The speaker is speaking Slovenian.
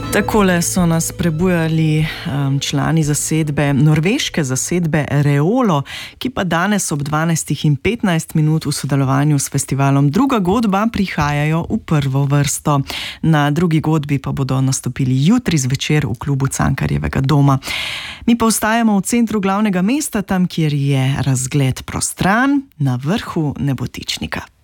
Takole so nas prebujali člani zasedbe, norveške zasedbe Reolo, ki pa danes ob 12:15 v sodelovanju s festivalom Druga godba prihajajo v prvo vrsto. Na drugi godbi pa bodo nastopili jutri zvečer v klubu Cankarjevega doma. Mi pa ostajamo v centru glavnega mesta, tam, kjer je razgled prostran, na vrhu Nebotičnika.